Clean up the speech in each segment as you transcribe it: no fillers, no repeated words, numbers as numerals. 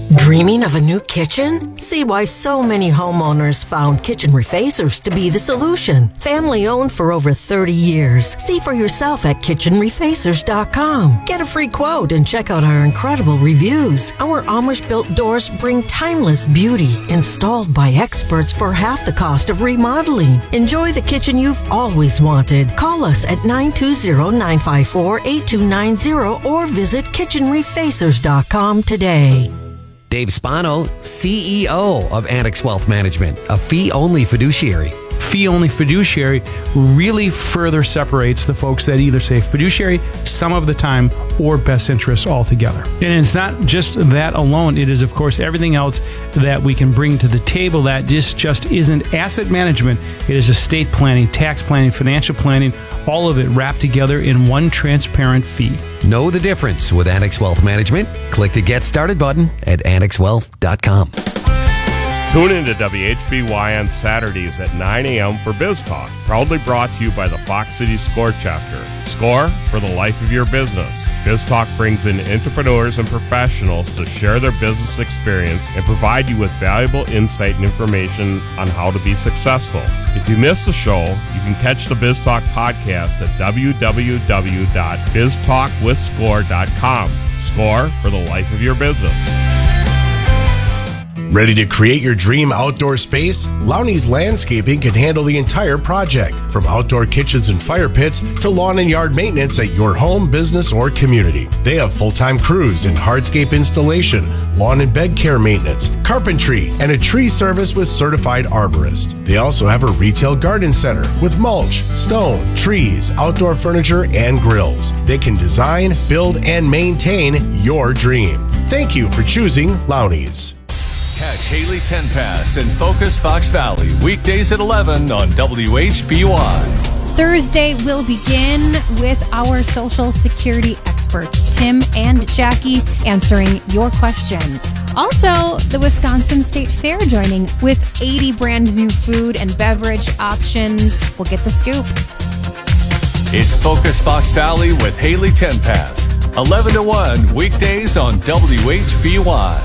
Dreaming of a new kitchen? See why so many homeowners found Kitchen Refacers to be the solution. Family owned for over 30 years. See for yourself at kitchenrefacers.com. Get a free quote and check out our incredible reviews. Our Amish-built doors bring timeless beauty, installed by experts for half the cost of remodeling. Enjoy the kitchen you've always wanted. Call us at 920-954-8290 or visit kitchenrefacers.com today. Dave Spano, CEO of Annex Wealth Management, a fee-only fiduciary. Fee-only fiduciary really further separates the folks that either say fiduciary some of the time or best interests altogether. And it's not just that alone. It is, of course, everything else that we can bring to the table that just isn't asset management. It is estate planning, tax planning, financial planning, all of it wrapped together in one transparent fee. Know the difference with Annex Wealth Management? Click the Get Started button at annexwealth.com. Tune in to WHBY on Saturdays at 9 a.m. for Biz Talk, proudly brought to you by the Fox City SCORE chapter. SCORE for the life of your business. Biz Talk brings in entrepreneurs and professionals to share their business experience and provide you with valuable insight and information on how to be successful. If you miss the show, you can catch the Biz Talk podcast at www.biztalkwithscore.com. SCORE for the life of your business. Ready to create your dream outdoor space? Lowney's Landscaping can handle the entire project, from outdoor kitchens and fire pits to lawn and yard maintenance at your home, business, or community. They have full-time crews in hardscape installation, lawn and bed care maintenance, carpentry, and a tree service with certified arborist. They also have a retail garden center with mulch, stone, trees, outdoor furniture, and grills. They can design, build, and maintain your dream. Thank you for choosing Lowney's. Catch Haley Tenpass and Focus Fox Valley weekdays at 11 on WHBY. Thursday will begin with our Social Security experts, Tim and Jackie, answering your questions. Also, the Wisconsin State Fair joining with 80 brand new food and beverage options. We'll get the scoop. It's Focus Fox Valley with Haley Tenpass, 11 to 1 weekdays on WHBY.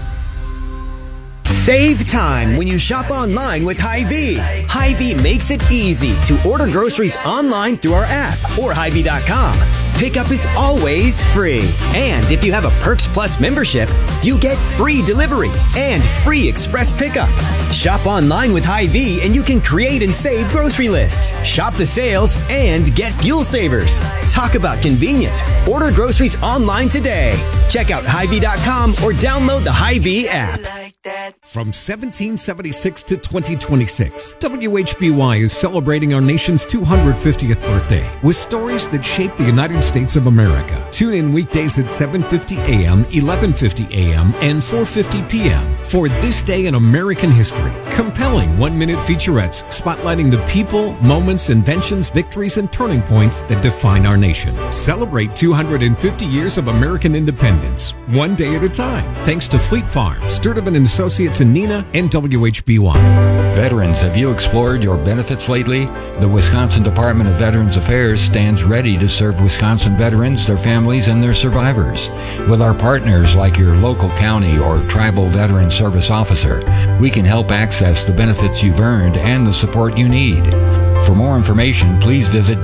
Save time when you shop online with Hy-Vee. Hy-Vee makes it easy to order groceries online through our app or Hy-Vee.com. Pickup is always free. And if you have a Perks Plus membership, you get free delivery and free express pickup. Shop online with Hy-Vee and you can create and save grocery lists, shop the sales, and get fuel savers. Talk about convenient. Order groceries online today. Check out Hy-Vee.com or download the Hy-Vee app. From 1776 to 2026, WHBY is celebrating our nation's 250th birthday with stories that shaped the United States of America. Tune in weekdays at 7:50 a.m., 11:50 a.m., and 4:50 p.m. for This Day in American History. Compelling one-minute featurettes spotlighting the people, moments, inventions, victories, and turning points that define our nation. Celebrate 250 years of American independence, one day at a time. Thanks to Fleet Farm, Sturtevant & Associates in Neenah, and WHBY. Veterans, have you explored your benefits lately? The Wisconsin Department of Veterans Affairs stands ready to serve Wisconsin veterans, their families, and their survivors. With our partners like your local county or tribal veteran service officer, we can help access the benefits you've earned and the support you need. For more information, please visit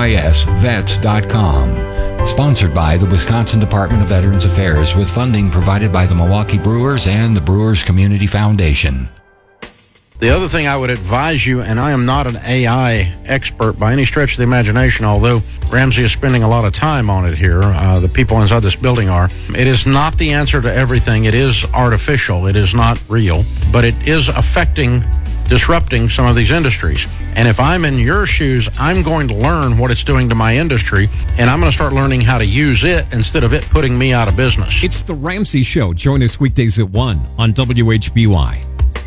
wisvets.com. Sponsored by the Wisconsin Department of Veterans Affairs with funding provided by the Milwaukee Brewers and the Brewers Community Foundation. The other thing I would advise you, and I am not an AI expert by any stretch of the imagination, although Ramsey is spending a lot of time on it here, the people inside this building are. It is not the answer to everything. It is artificial. It is not real, but it is disrupting some of these industries. And if I'm in your shoes, I'm going to learn what it's doing to my industry, and I'm going to start learning how to use it instead of it putting me out of business. It's The Ramsey Show. Join us weekdays at 1 on WHBY.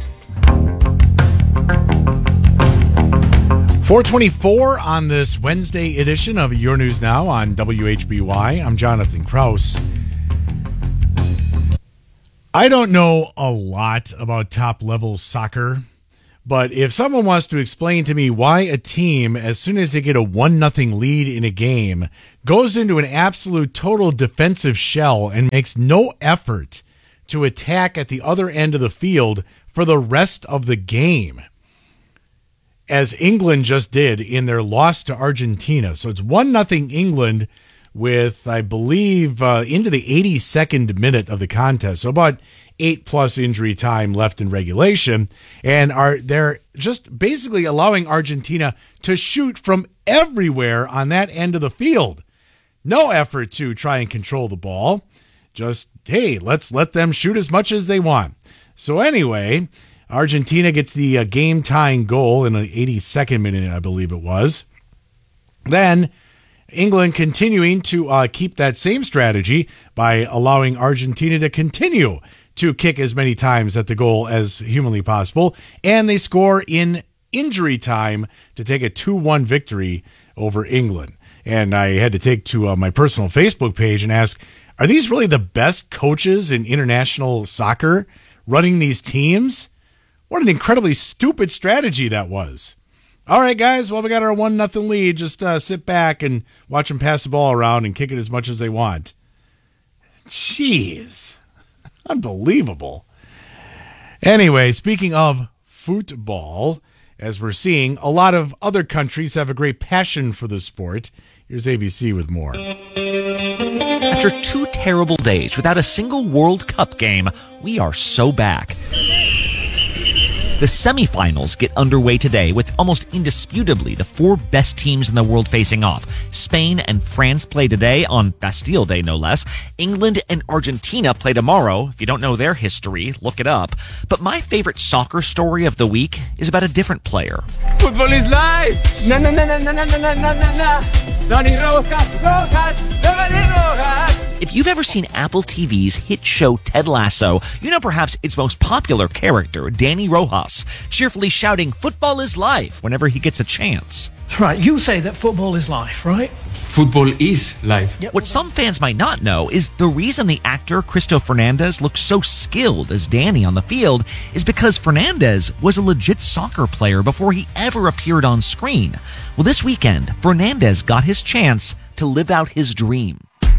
424 on this Wednesday edition of Your News Now on WHBY. I'm Jonathan Kraus. I don't know a lot about top-level soccer, but if someone wants to explain to me why a team, as soon as they get a 1-0 lead in a game, goes into an absolute total defensive shell and makes no effort to attack at the other end of the field for the rest of the game, as England just did in their loss to Argentina. So it's 1-0 England with, I believe, into the 82nd minute of the contest. So about 8+ injury time left in regulation. And they're just basically allowing Argentina to shoot from everywhere on that end of the field. No effort to try and control the ball. Just, hey, let's let them shoot as much as they want. So anyway, Argentina gets the game-tying goal in the 82nd minute, I believe it was. Then England continuing to keep that same strategy by allowing Argentina to continue to kick as many times at the goal as humanly possible. And they score in injury time to take a 2-1 victory over England. And I had to take to my personal Facebook page and ask, are these really the best coaches in international soccer running these teams? What an incredibly stupid strategy that was. All right, guys. Well, we got our 1-0 lead. Just sit back and watch them pass the ball around and kick it as much as they want. Jeez. Unbelievable. Anyway, speaking of football, as we're seeing, a lot of other countries have a great passion for the sport. Here's ABC with more. After 2 terrible days without a single World Cup game, we are so back. The semifinals get underway today with almost indisputably the 4 best teams in the world facing off. Spain and France play today on Bastille Day, no less. England and Argentina play tomorrow. If you don't know their history, look it up. But my favorite soccer story of the week is about a different player. Football is life! Na na na na na na na na na na. Dani Rojas, Dani Rojas. If you've ever seen Apple TV's hit show Ted Lasso, you know perhaps its most popular character, Danny Rojas, cheerfully shouting, "Football is life," whenever he gets a chance. Right, you say that football is life, right? Football is life. What some fans might not know is the reason the actor Cristo Fernandez looks so skilled as Danny on the field is because Fernandez was a legit soccer player before he ever appeared on screen. Well, this weekend, Fernandez got his chance to live out his dream.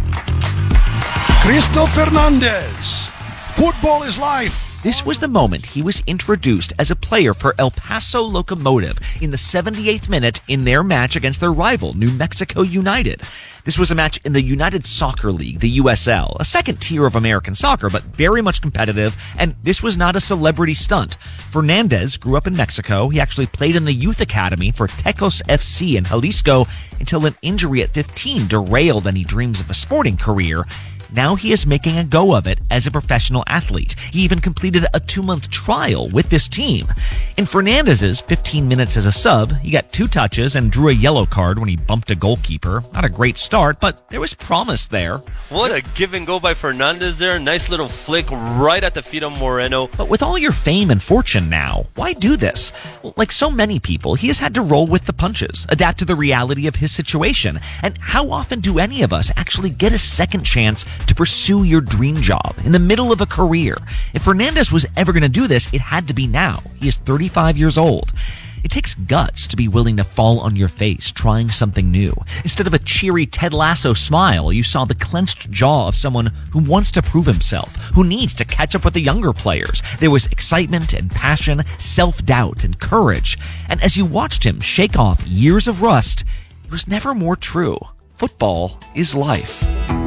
Cristo Fernandez. Football is life. This was the moment he was introduced as a player for El Paso Locomotive in the 78th minute in their match against their rival, New Mexico United. This was a match in the United Soccer League, the USL, a second tier of American soccer, but very much competitive, and this was not a celebrity stunt. Fernandez grew up in Mexico. He actually played in the youth academy for Tecos FC in Jalisco until an injury at 15 derailed any dreams of a sporting career. Now he is making a go of it as a professional athlete. He even completed a 2-month trial with this team. In Fernandez's 15 minutes as a sub, he got 2 touches and drew a yellow card when he bumped a goalkeeper. Not a great start, but there was promise there. What a give and go by Fernandez there. Nice little flick right at the feet of Moreno. But with all your fame and fortune now, why do this? Well, like so many people, he has had to roll with the punches, adapt to the reality of his situation. And how often do any of us actually get a second chance to pursue your dream job in the middle of a career? If Fernandez was ever going to do this, it had to be now. He is 35 years old. It takes guts to be willing to fall on your face trying something new. Instead of a cheery Ted Lasso smile, you saw the clenched jaw of someone who wants to prove himself, who needs to catch up with the younger players. There was excitement and passion, self-doubt and courage. And as you watched him shake off years of rust, it was never more true. Football is life.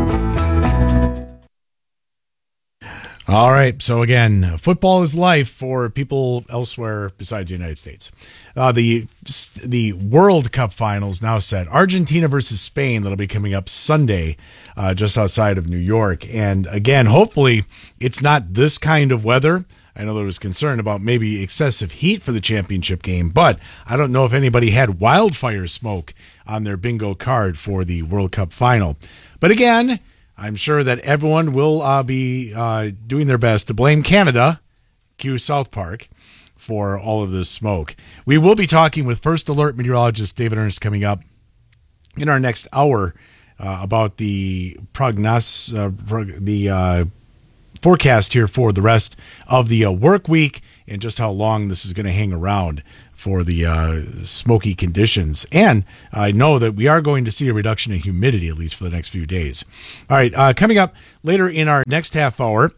All right. So again, football is life for people elsewhere besides the United States. The World Cup finals now set. Argentina versus Spain. That'll be coming up Sunday, just outside of New York. And again, hopefully it's not this kind of weather. I know there was concern about maybe excessive heat for the championship game, but I don't know if anybody had wildfire smoke on their bingo card for the World Cup final. But again, I'm sure that everyone will be doing their best to blame Canada, cue South Park, for all of this smoke. We will be talking with First Alert meteorologist David Ernst coming up in our next hour about the forecast here for the rest of the work week and just how long this is going to hang around for the smoky conditions. And I know that we are going to see a reduction in humidity, at least for the next few days. All right, coming up later in our next half hour,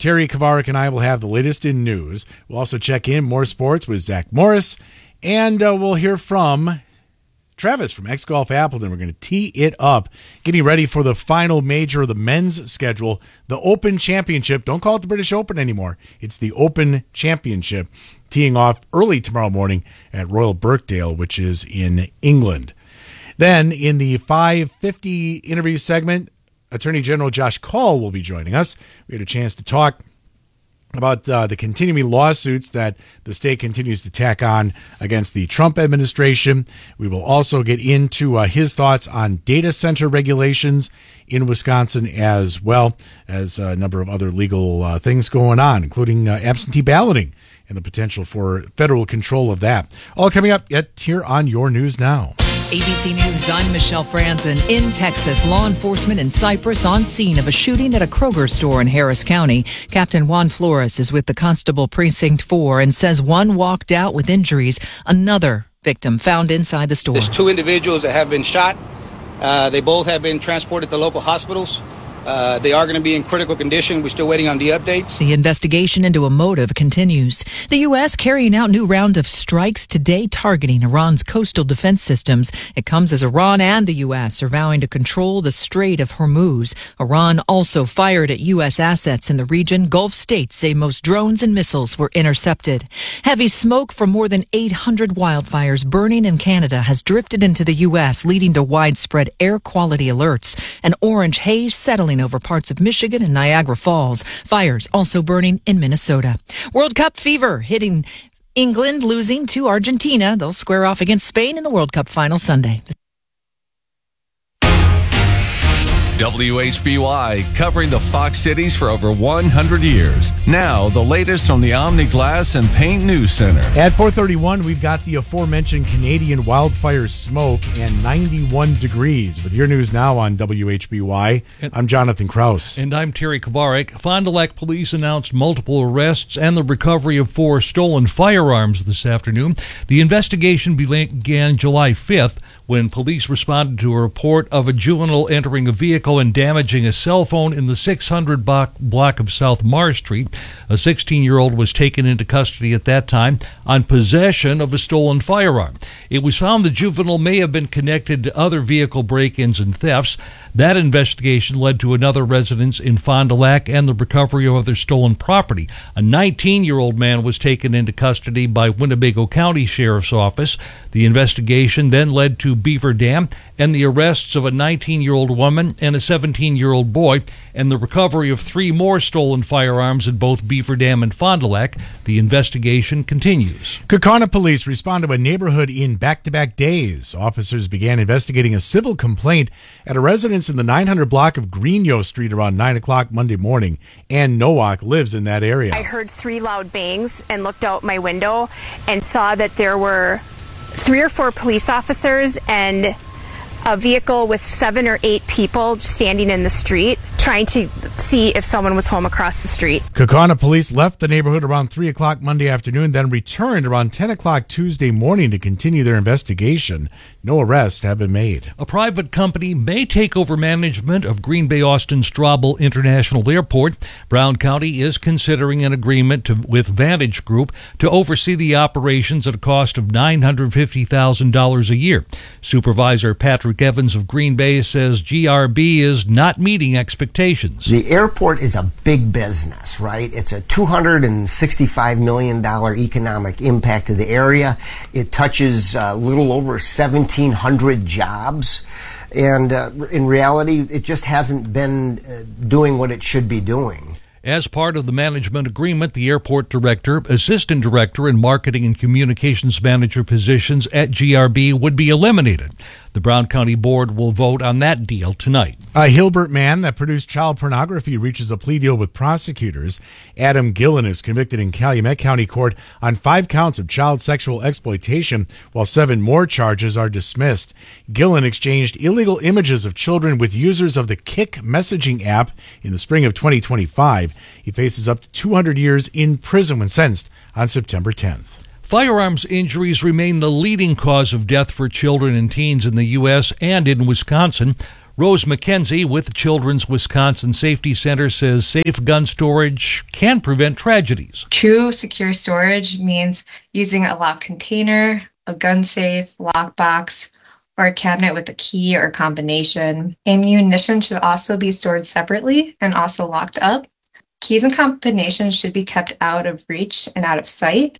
Terry Kovarik and I will have the latest in news. We'll also check in more sports with Zach Morris, and we'll hear from Travis from X Golf Appleton. We're going to tee it up, getting ready for the final major of the men's schedule, the Open Championship. Don't call it the British Open anymore. It's the Open Championship, teeing off early tomorrow morning at Royal Birkdale, which is in England. Then in the 5:50 interview segment, Attorney General Josh Kaul will be joining us. We had a chance to talk about the continuing lawsuits that the state continues to tack on against the Trump administration. We will also get into his thoughts on data center regulations in Wisconsin, as well as a number of other legal things going on, including absentee balloting and the potential for federal control of that. All coming up here on Your News Now. ABC News, I'm Michelle Franzen. In Texas, law enforcement in Cypress on scene of a shooting at a Kroger store in Harris County. Captain Juan Flores is with the Constable Precinct 4 and says one walked out with injuries. Another victim found inside the store. There's 2 individuals that have been shot. They both have been transported to local hospitals. They are going to be in critical condition. We're still waiting on the updates. The investigation into a motive continues. The U.S. carrying out new round of strikes today targeting Iran's coastal defense systems. It comes as Iran and the U.S. are vowing to control the Strait of Hormuz. Iran also fired at U.S. assets in the region. Gulf states say most drones and missiles were intercepted. Heavy smoke from more than 800 wildfires burning in Canada has drifted into the U.S., leading to widespread air quality alerts. An orange haze settling over parts of Michigan and Niagara Falls. Fires also burning in Minnesota. World Cup fever hitting England, losing to Argentina. They'll square off against Spain in the World Cup final Sunday. WHBY, covering the Fox cities for over 100 years. Now, the latest from the Omni Glass and Paint News Center. At 4:31, we've got the aforementioned Canadian wildfire smoke and 91 degrees. With Your News Now on WHBY, I'm Jonathan Kraus. And I'm Terry Kovarik. Fond du Lac police announced multiple arrests and the recovery of 4 stolen firearms this afternoon. The investigation began July 5th when police responded to a report of a juvenile entering a vehicle and damaging a cell phone in the 600 block of South Mars Street. A 16-year-old was taken into custody at that time on possession of a stolen firearm. It was found the juvenile may have been connected to other vehicle break-ins and thefts. That investigation led to another residence in Fond du Lac and the recovery of other stolen property. A 19-year-old man was taken into custody by Winnebago County Sheriff's Office. The investigation then led to Beaver Dam and the arrests of a 19-year-old woman and a 17-year-old boy, and the recovery of 3 more stolen firearms in both Beaver Dam and Fond du Lac. The investigation continues. Kaukauna police responded to a neighborhood in back-to-back days. Officers began investigating a civil complaint at a residence in the 900 block of Greenyo Street around 9 o'clock Monday morning. Ann Nowak lives in that area. I heard 3 loud bangs and looked out my window and saw that there were 3 or 4 police officers and a vehicle with 7 or 8 people standing in the street trying to see if someone was home across the street. Kaukauna police left the neighborhood around 3 o'clock Monday afternoon, then returned around 10 o'clock Tuesday morning to continue their investigation. No arrests have been made. A private company may take over management of Green Bay Austin Straubel International Airport. Brown County is considering an agreement with Vantage Group to oversee the operations at a cost of $950,000 a year. Supervisor Patrick Evans of Green Bay says GRB is not meeting expectations. The airport is a big business, right? It's a $265 million economic impact to the area. It touches a little over 1,700 jobs. And in reality, it just hasn't been doing what it should be doing. As part of the management agreement, the airport director, assistant director, and marketing and communications manager positions at GRB would be eliminated. The Brown County Board will vote on that deal tonight. A Hilbert man that produced child pornography reaches a plea deal with prosecutors. Adam Gillen is convicted in Calumet County Court on 5 counts of child sexual exploitation, while 7 more charges are dismissed. Gillen exchanged illegal images of children with users of the Kik messaging app in the spring of 2025. He faces up to 200 years in prison when sentenced on September 10th. Firearms injuries remain the leading cause of death for children and teens in the U.S. and in Wisconsin. Rose McKenzie with the Children's Wisconsin Safety Center says safe gun storage can prevent tragedies. True secure storage means using a locked container, a gun safe, lockbox, or a cabinet with a key or combination. Ammunition should also be stored separately and also locked up. Keys and combinations should be kept out of reach and out of sight.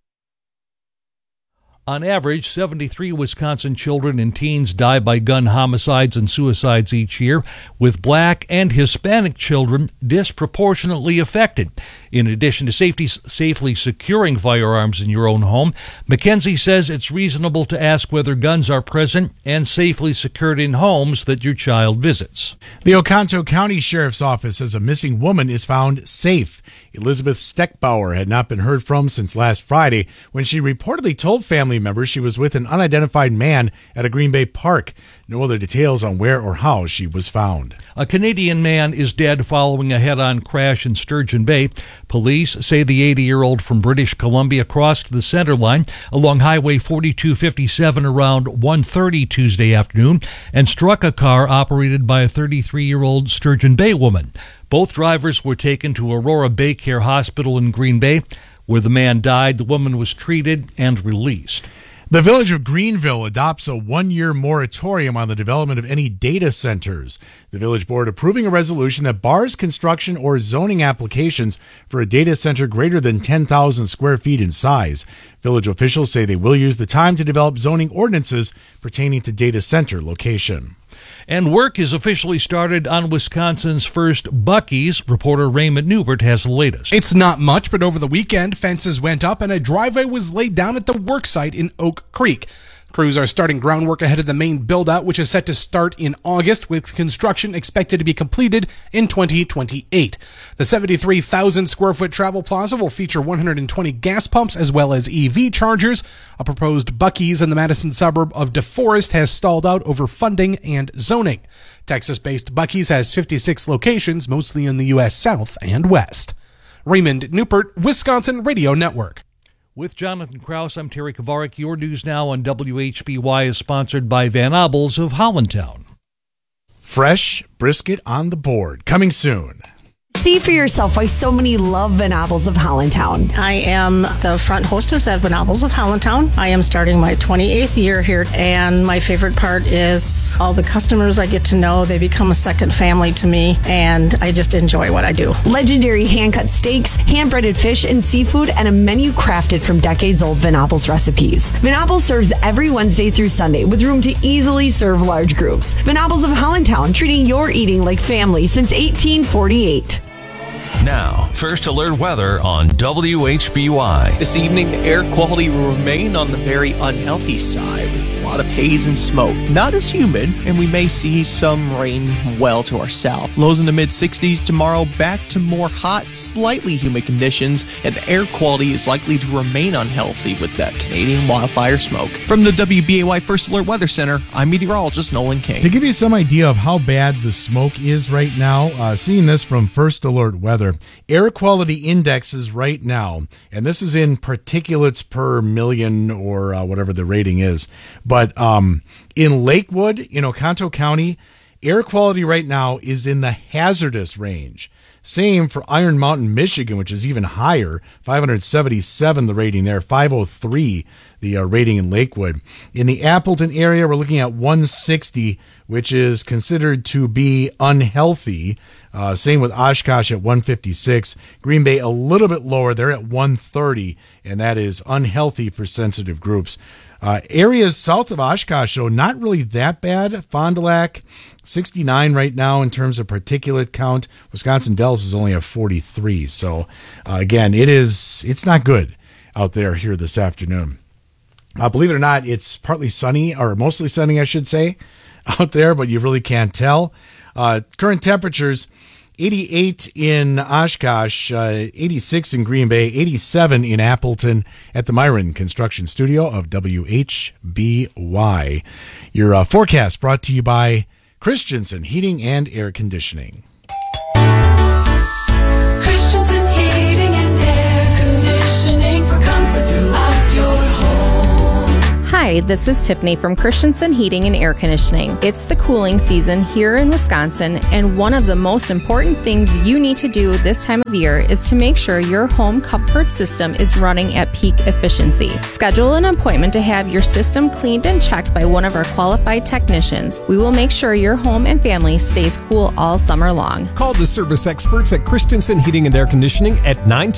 On average, 73 Wisconsin children and teens die by gun homicides and suicides each year, with Black and Hispanic children disproportionately affected. In addition to safely securing firearms in your own home, McKenzie says it's reasonable to ask whether guns are present and safely secured in homes that your child visits. The Oconto County Sheriff's Office says a missing woman is found safe. Elizabeth Steckbauer had not been heard from since last Friday when she reportedly told family members she was with an unidentified man at a Green Bay park. No other details on where or how she was found. A Canadian man is dead following a head-on crash in Sturgeon Bay. Police say the 80-year-old from British Columbia crossed the center line along Highway 4257 around 1:30 Tuesday afternoon and struck a car operated by a 33-year-old Sturgeon Bay woman. Both drivers were taken to Aurora Bay Care Hospital in Green Bay, where the man died. The woman was treated and released. The Village of Greenville adopts a one-year moratorium on the development of any data centers. The Village Board approving a resolution that bars construction or zoning applications for a data center greater than 10,000 square feet in size. Village officials say they will use the time to develop zoning ordinances pertaining to data center location. And work is officially started on Wisconsin's first Buc-ee's. Reporter Raymond Newbert has the latest. It's not much, but over the weekend, fences went up and a driveway was laid down at the work site in Oak Creek. Crews are starting groundwork ahead of the main build-out, which is set to start in August, with construction expected to be completed in 2028. The 73,000-square-foot travel plaza will feature 120 gas pumps as well as EV chargers. A proposed Buc-ee's in the Madison suburb of DeForest has stalled out over funding and zoning. Texas-based Buc-ee's has 56 locations, mostly in the U.S. South and West. Raymond Newport, Wisconsin Radio Network. With Jonathan Krause, I'm Terry Kavarik. Your News Now on WHBY is sponsored by Van Abels of Hollandtown. Fresh brisket on the board. Coming soon. See for yourself why so many love Van Abels of Hollandtown. I am the front hostess at Van Abels of Hollandtown. I am starting my 28th year here, and my favorite part is all the customers I get to know. They become a second family to me, and I just enjoy what I do. Legendary hand-cut steaks, hand-breaded fish and seafood, and a menu crafted from decades-old Van Abels recipes. Van Abels serves every Wednesday through Sunday with room to easily serve large groups. Van Abels of Hollandtown, treating your eating like family since 1848. Now, First Alert weather on WHBY. This evening, the air quality will remain on the very unhealthy side with a lot of haze and smoke. Not as humid, and we may see some rain well to our south. Lows in the mid-60s tomorrow, back to more hot, slightly humid conditions, and the air quality is likely to remain unhealthy with that Canadian wildfire smoke. From the WBAY First Alert Weather Center, I'm meteorologist Nolan King. To give you some idea of how bad the smoke is right now, seeing this from First Alert Weather, air quality indexes right now, and this is in particulates per million or whatever the rating is, but in Lakewood, in Oconto County, air quality right now is in the hazardous range. Same for Iron Mountain, Michigan, which is even higher, 577 the rating there, 503 the rating in Lakewood. In the Appleton area, we're looking at 160, which is considered to be unhealthy. Same with Oshkosh at 156. Green Bay a little bit lower. They're at 130, and that is unhealthy for sensitive groups. Areas south of Oshkosh, though, not really that bad. Fond du Lac, 69 right now in terms of particulate count. Wisconsin Dells is only at 43. So, again, it's not good out there here this afternoon. Believe it or not, it's partly sunny, or mostly sunny, I should say, out there, but you really can't tell. Current temperatures, 88 in Oshkosh, 86 in Green Bay, 87 in Appleton at the Myron Construction Studio of WHBY. Your forecast brought to you by Christensen Heating and Air Conditioning. Christensen Heating and Air Conditioning for comfort throughout your home. Hi, Hi, this is Tiffany from Christensen Heating and Air Conditioning. It's the cooling season here in Wisconsin, and one of the most important things you need to do this time of year is to make sure your home comfort system is running at peak efficiency. Schedule an appointment to have your system cleaned and checked by one of our qualified technicians. We will make sure your home and family stays cool all summer long. Call the service experts at Christensen Heating and Air Conditioning at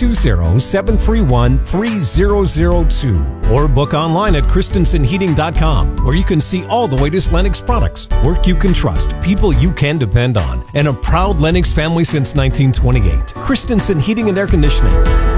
920-731-3002 or book online at christensenheating.com, where you can see all the latest Lennox products, work you can trust, people you can depend on, and a proud Lennox family since 1928. Christensen Heating and Air Conditioning.